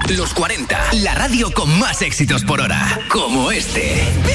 Los 40, la radio con más éxitos por hora, como este.